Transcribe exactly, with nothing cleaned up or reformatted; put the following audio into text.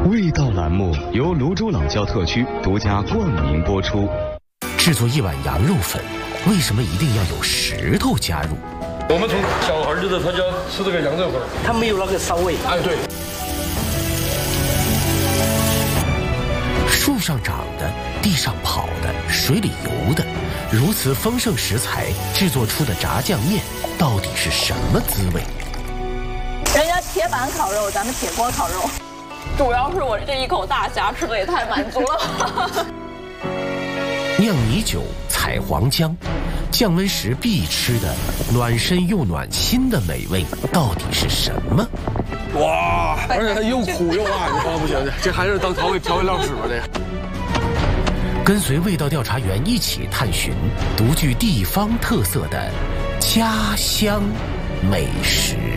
味道栏目由泸州老窖特区独家冠名播出。 制作一碗羊肉粉，为什么一定要有石头加入？ 我们从小孩就是他就要吃这个羊肉粉， 它没有那个骚味。 哎，对。 树上长的，地上跑的，水里游的，如此丰盛食材制作出的炸酱面，到底是什么滋味？ 人家铁板烤肉，咱们铁锅烤肉。主要是我这一口大虾吃的也太满足了吧。 酿米酒、采黄姜，降温时必吃的暖身又暖心的美味，到底是什么？ 哇！而且它又苦又辣，你说不行，这还是当调味调味料使吧？这个。 跟随味道调查员一起探寻独具地方特色的家乡美食。